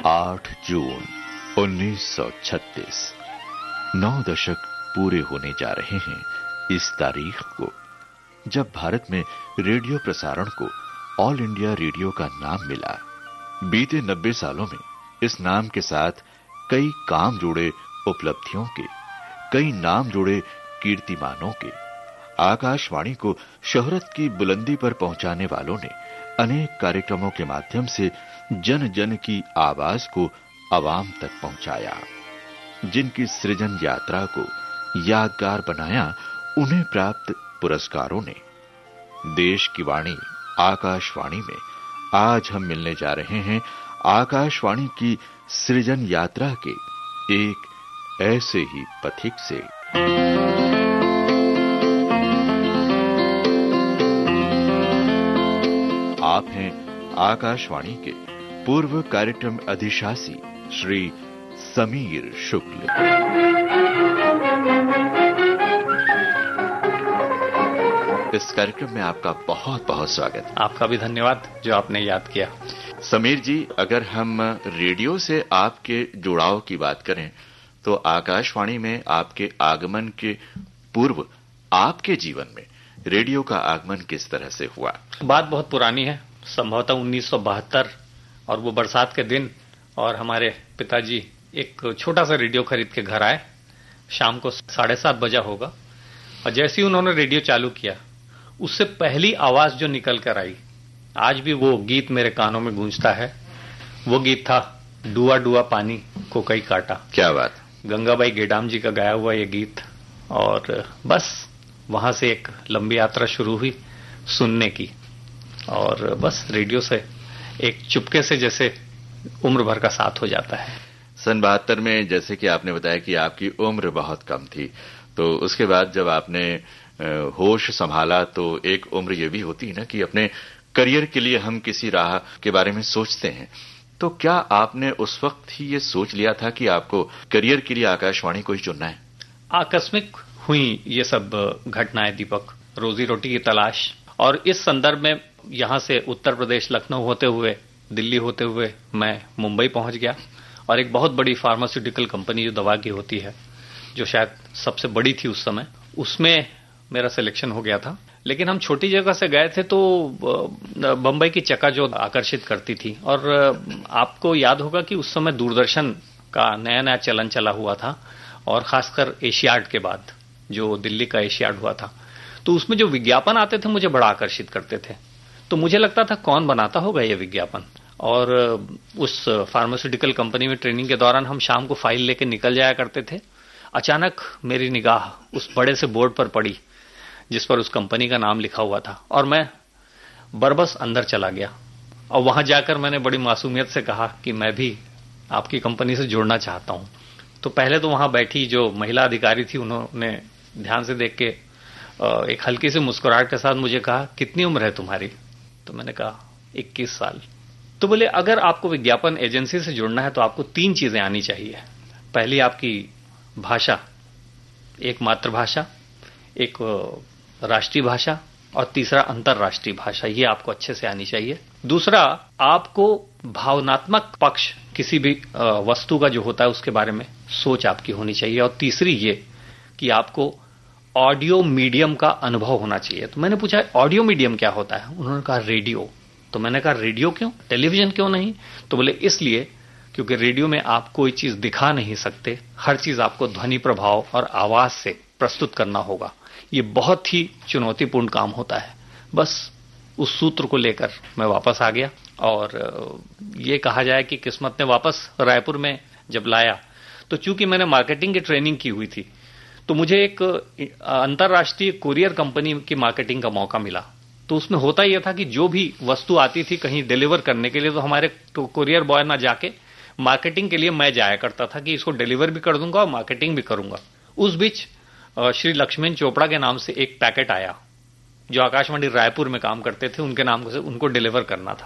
8 जून 1936 9 दशक पूरे होने जा रहे हैं इस तारीख को, जब भारत में रेडियो प्रसारण को ऑल इंडिया रेडियो का नाम मिला। बीते 90 सालों में इस नाम के साथ कई काम जुड़े उपलब्धियों के, कई नाम जुड़े कीर्तिमानों के, आकाशवाणी को शोहरत की बुलंदी पर पहुंचाने वालों ने अनेक कार्यक्रमों के माध्यम से जन जन की आवाज को आवाम तक पहुंचाया। जिनकी सृजन यात्रा को यादगार बनाया, उन्हें प्राप्त पुरस्कारों ने। देश की वाणी आकाशवाणी में आज हम मिलने जा रहे हैं आकाशवाणी की सृजन यात्रा के एक ऐसे ही पथिक से। आप हैं आकाशवाणी के पूर्व कार्यक्रम अधिशासी श्री समीर शुक्ल। इस कार्यक्रम में आपका बहुत बहुत स्वागत। आपका भी धन्यवाद जो आपने याद किया। समीर जी, अगर हम रेडियो से आपके जुड़ाव की बात करें तो आकाशवाणी में आपके आगमन के पूर्व आपके जीवन में रेडियो का आगमन किस तरह से हुआ? बात बहुत पुरानी है, संभवतः 1972, और वो बरसात के दिन, और हमारे पिताजी एक छोटा सा रेडियो खरीद के घर आए। शाम को 7:30 बजा होगा, और जैसे ही उन्होंने रेडियो चालू किया, उससे पहली आवाज जो निकल कर आई, आज भी वो गीत मेरे कानों में गूंजता है। वो गीत था डुआ डुआ पानी को कई काटा। क्या बात! गंगाबाई गेडाम जी का गाया हुआ ये गीत। और बस वहां से एक लंबी यात्रा शुरू हुई सुनने की, और बस रेडियो से एक चुपके से जैसे उम्र भर का साथ हो जाता है। सन 72 में जैसे कि आपने बताया कि आपकी उम्र बहुत कम थी, तो उसके बाद जब आपने होश संभाला तो एक उम्र ये भी होती है ना कि अपने करियर के लिए हम किसी राह के बारे में सोचते हैं। तो क्या आपने उस वक्त ही ये सोच लिया था कि आपको करियर के लिए आकाशवाणी को ही चुनना है? आकस्मिक हुई ये सब घटनाएं दीपक, रोजी रोटी की तलाश, और इस संदर्भ में यहां से उत्तर प्रदेश लखनऊ होते हुए, दिल्ली होते हुए मैं मुंबई पहुंच गया, और एक बहुत बड़ी फार्मास्यूटिकल कंपनी जो दवा की होती है, जो शायद सबसे बड़ी थी उस समय, उसमें मेरा सिलेक्शन हो गया था। लेकिन हम छोटी जगह से गए थे तो बंबई की चकाचौंध आकर्षित करती थी, और आपको याद होगा कि उस समय दूरदर्शन का नया नया चलन चला हुआ था, और खासकर एशियाड के बाद जो दिल्ली का एशियाड हुआ था, तो उसमें जो विज्ञापन आते थे मुझे बड़ा आकर्षित करते थे। तो मुझे लगता था कौन बनाता होगा ये विज्ञापन। और उस फार्मास्यूटिकल कंपनी में ट्रेनिंग के दौरान हम शाम को फाइल लेके निकल जाया करते थे। अचानक मेरी निगाह उस बड़े से बोर्ड पर पड़ी जिस पर उस कंपनी का नाम लिखा हुआ था, और मैं बरबस अंदर चला गया, और वहां जाकर मैंने बड़ी मासूमियत से कहा कि मैं भी आपकी कंपनी से जुड़ना चाहता हूं। तो पहले तो वहां बैठी जो महिला अधिकारी थी, उन्होंने ध्यान से देख के एक हल्की सी मुस्कुराहट के साथ मुझे कहा, कितनी उम्र है तुम्हारी? तो मैंने कहा 21 साल। तो बोले, अगर आपको विज्ञापन एजेंसी से जुड़ना है तो आपको 3 चीजें आनी चाहिए। पहली आपकी भाषा, एक मातृभाषा, एक राष्ट्रीय भाषा, और तीसरा अंतर्राष्ट्रीय भाषा, ये आपको अच्छे से आनी चाहिए। दूसरा, आपको भावनात्मक पक्ष किसी भी वस्तु का जो होता है उसके बारे में सोच आपकी होनी चाहिए। और तीसरी ये कि आपको ऑडियो मीडियम का अनुभव होना चाहिए। तो मैंने पूछा, ऑडियो मीडियम क्या होता है? उन्होंने कहा रेडियो। तो मैंने कहा रेडियो क्यों, टेलीविजन क्यों नहीं? तो बोले इसलिए क्योंकि रेडियो में आप कोई चीज दिखा नहीं सकते, हर चीज आपको ध्वनि प्रभाव और आवाज से प्रस्तुत करना होगा। ये बहुत ही चुनौतीपूर्ण काम होता है। बस उस सूत्र को लेकर मैं वापस आ गया, और ये कहा जाए कि किस्मत ने वापस रायपुर में जब लाया, तो चूंकि मैंने मार्केटिंग की ट्रेनिंग की हुई थी, तो मुझे एक अंतर्राष्ट्रीय कुरियर कंपनी की मार्केटिंग का मौका मिला। तो उसमें होता यह था कि जो भी वस्तु आती थी कहीं डिलीवर करने के लिए, तो हमारे कुरियर बॉय ना जाके मार्केटिंग के लिए मैं जाया करता था कि इसको डिलीवर भी कर दूंगा और मार्केटिंग भी करूंगा। उस बीच श्री लक्ष्मण चोपड़ा के नाम से एक पैकेट आया जो आकाशवाणी रायपुर में काम करते थे, उनके नाम से उनको डिलीवर करना था।